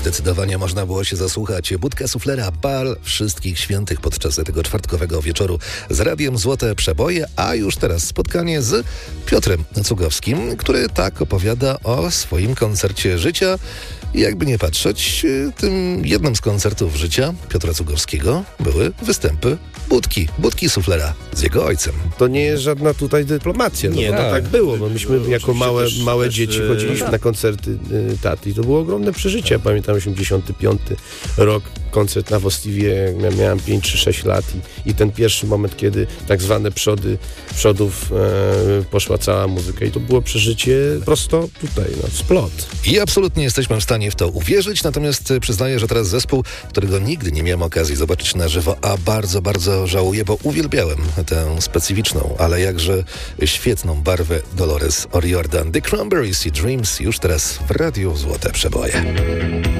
zdecydowanie można było się zasłuchać. Budka Suflera, bal wszystkich świętych podczas tego czwartkowego wieczoru z Radiem Złote Przeboje, a już teraz spotkanie z Piotrem Cugowskim, który tak opowiada o swoim koncercie życia. I jakby nie patrzeć, tym jednym z koncertów życia Piotra Cugowskiego były występy Budki Suflera z jego ojcem. To nie jest żadna tutaj dyplomacja. Nie, no, tak było. No, myśmy jako małe dzieci chodziliśmy na koncerty taty i to było ogromne przeżycie. Ja pamiętam 85 rok, koncert na Wosliwie, miałem 5 czy 6 lat i ten pierwszy moment, kiedy tak zwane przodów poszła cała muzyka i to było przeżycie prosto tutaj, splot. I absolutnie jesteśmy w stanie w to uwierzyć, natomiast przyznaję, że teraz zespół, którego nigdy nie miałem okazji zobaczyć na żywo, a bardzo, bardzo żałuję, bo uwielbiałem tę specyficzną, ale jakże świetną barwę Dolores O'Riordan. The Cranberries i Dreams już teraz w Radiu Złote Przeboje.